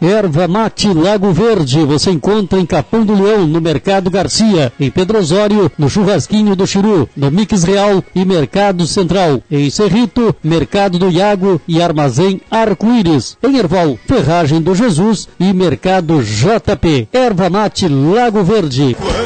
Erva Mate Lago Verde, você encontra em Capão do Leão, no Mercado Garcia, em Pedro Osório, no Churrasquinho do Chiru, no Mix Real e Mercado Central. Em Cerrito, Mercado do Iago e Armazém Arco-Íris. Em Erval, Ferragem do Jesus e Mercado JP. Erva Mate Lago Verde.